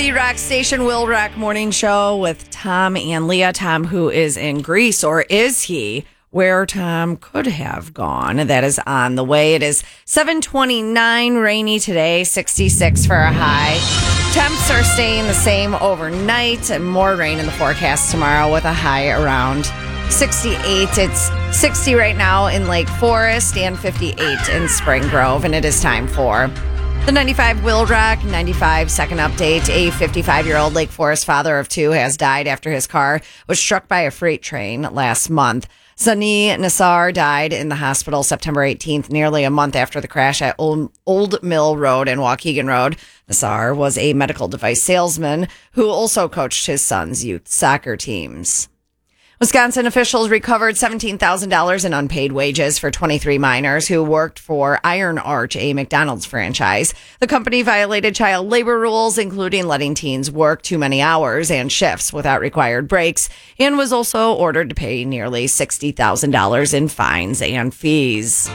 the Rock Station Will Rock Morning Show with Tom and Leah. Tom, who is in Greece, or is he? Where Tom could have gone. That is on the way. It is 7:29, rainy today, 66 for a high. Temps are staying the same overnight, and more rain in the forecast tomorrow with a high around 68. It's 60 right now in Lake Forest and 58 in Spring Grove, and it is time for the 95 Will Rock 95 second update. A 55-year-old Lake Forest father of two has died after his car was struck by a freight train last month. Sunny Nassar died in the hospital September 18th, nearly a month after the crash at Old Mill Road and Waukegan Road. Nassar was a medical device salesman who also coached his son's youth soccer teams. Wisconsin officials recovered $17,000 in unpaid wages for 23 minors who worked for Iron Arch, a McDonald's franchise. The company violated child labor rules, including letting teens work too many hours and shifts without required breaks, and was also ordered to pay nearly $60,000 in fines and fees.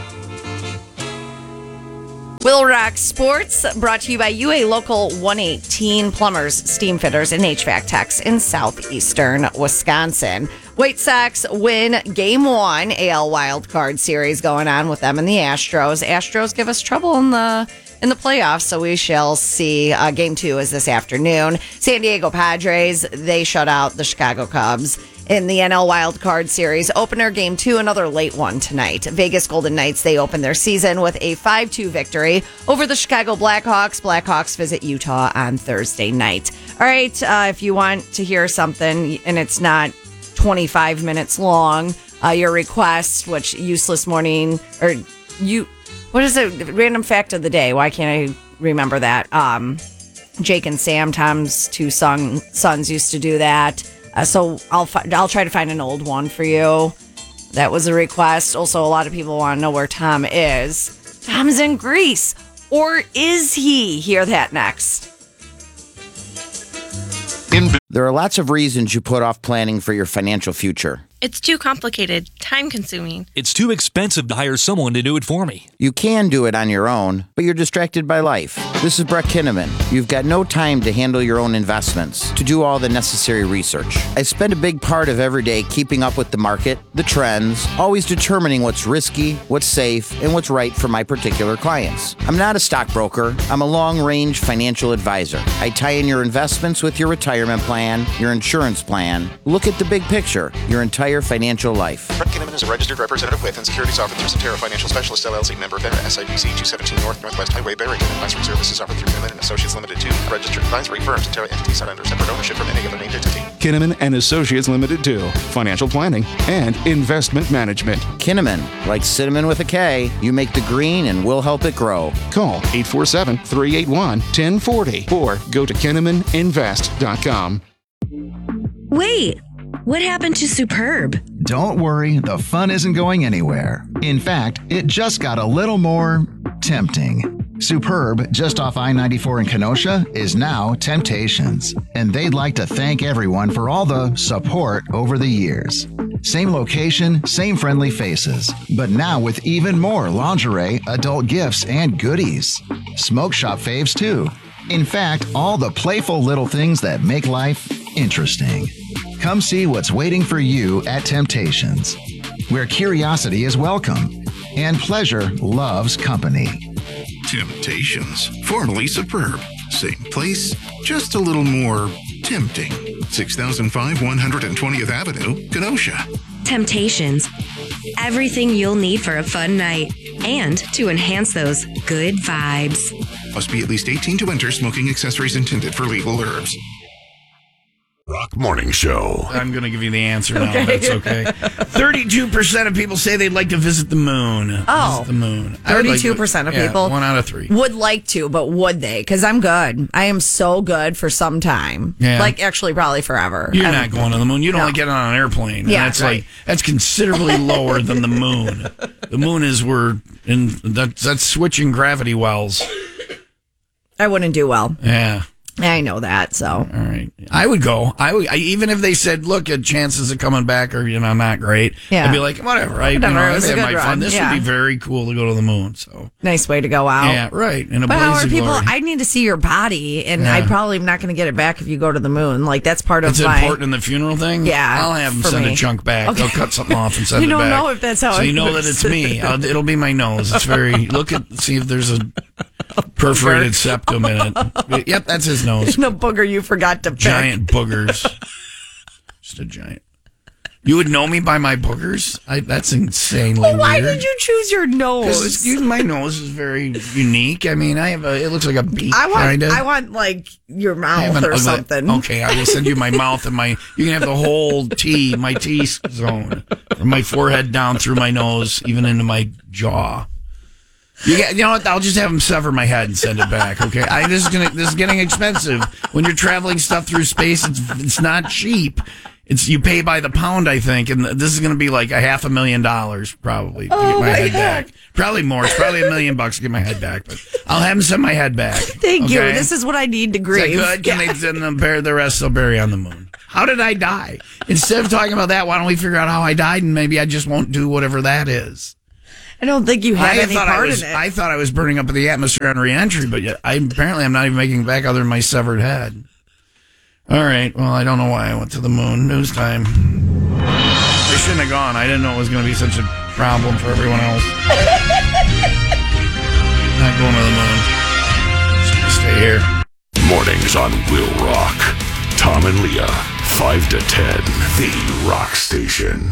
Will Rock Sports, brought to you by UA Local 118 Plumbers, Steam Fitters, and HVAC Techs in southeastern Wisconsin. White Sox win Game 1, AL Wildcard Series going on with them and the Astros. Astros give us trouble in the playoffs, so we shall see. Game 2 is this afternoon. San Diego Padres, they shut out the Chicago Cubs. In the NL Wild Card Series opener, Game 2, another late one tonight. Vegas Golden Knights, they open their season with a 5-2 victory over the Chicago Blackhawks. Blackhawks visit Utah on Thursday night. All right, if you want to hear something, and it's not 25 minutes long, your request, which useless morning, or you, what is it? Random fact of the day. Why can't I remember that? Jake and Sam, Tom's two sons used to do that. So I'll try to find an old one for you. That was a request. Also, a lot of people want to know where Tom is. Tom's in Greece. Or is he? Hear that next. There are lots of reasons you put off planning for your financial future. It's too complicated, time-consuming. It's too expensive to hire someone to do it for me. You can do it on your own, but you're distracted by life. This is Brett Kinnaman. You've got no time to handle your own investments, to do all the necessary research. I spend a big part of every day keeping up with the market, the trends, always determining what's risky, what's safe, and what's right for my particular clients. I'm not a stockbroker. I'm a long-range financial advisor. I tie in your investments with your retirement plan, your insurance plan. Look at the big picture, your entire financial life. Brett Kinnaman is a registered representative with and securities offered through Cetera Financial Specialist LLC, member FINRA, SIPC 217 Northwest Highway, Barrington. Advisory services offered through Kinnaman and Associates Limited 2, registered advisory firm. Cetera entities not under separate ownership from any other named entity. Kinnaman and Associates Limited 2, financial planning and investment management. Kinnaman, like cinnamon with a K, you make the green and we'll help it grow. Call 847-381-1040 or go to KinnamanInvest.com. Wait, what happened to Superb? Don't worry, the fun isn't going anywhere. In fact, it just got a little more tempting. Superb, just off I-94 in Kenosha, is now Temptations, and they'd like to thank everyone for all the support over the years. Same location, same friendly faces, but now with even more lingerie, adult gifts, and goodies. Smoke shop faves, too. In fact, all the playful little things that make life interesting. Come see what's waiting for you at Temptations, where curiosity is welcome and pleasure loves company. Temptations, formerly Superb. Same place, just a little more tempting. 6005 120th Avenue, Kenosha. Temptations. Everything you'll need for a fun night and to enhance those good vibes. Must be at least 18 to enter. Smoking accessories intended for legal herbs. Rock Morning Show. I'm going to give you the answer now. Okay. That's okay. 32% of people say they'd like to visit the moon. Oh. Visit the moon. 32% of people. 1 out of 3. Would like to, but would they? Because I'm good. I am so good for some time. Yeah. Like, actually, probably forever. You're not going to the moon. You don't like getting on an airplane. Yeah, that's right. That's considerably lower than the moon. The moon is that's switching gravity wells. I wouldn't do well. Yeah. I know that, so. All right. I would go. Even if they said, look, chances of coming back are, not great. Yeah. I'd be like, whatever. It was a good my run. fun. This would be very cool to go to the moon. So nice way to go out. Yeah, right. In a but how blaze are of people? glory. I need to see your body, and I probably am not going to get it back if you go to the moon. Like, that's part of It's important in the funeral thing? Yeah. I'll have them for send me. a chunk back. Okay. They'll cut something off and send it back. You don't know if that's how so it you know works. that it's me. It'll be my nose. It's very, see if there's a perforated septum in it. Yep, that's his nose. No booger you forgot to pick. Giant boogers. Just a giant. You would know me by my boogers? That's insanely Well, why weird. did you choose your nose? My nose is very unique. I mean, it looks like a beak. I want like your mouth or something. Okay, I will send you my mouth and you can have the whole my T zone from my forehead down through my nose, even into my jaw. You know what? I'll just have them sever my head and send it back. Okay, this is getting expensive. When you're traveling stuff through space, it's not cheap. You pay by the pound, I think, and this is going to be like $500,000 probably to get my head back. Probably more. It's probably $1 million to get my head back, but I'll have them send my head back. Thank you. This is what I need to grieve. Is that good? Can they send them bury the rest? They'll bury on the moon. How did I die? Instead of talking about that, why don't we figure out how I died, and maybe I just won't do whatever that is. I don't think you had any part in it. I thought I was burning up in the atmosphere on re-entry, but yet apparently I'm not even making it back other than my severed head. All right. Well, I don't know why I went to the moon. News time. I shouldn't have gone. I didn't know it was going to be such a problem for everyone else. Not going to the moon. Just going to stay here. Mornings on Will Rock. Tom and Leah, 5 to 10. The Rock Station.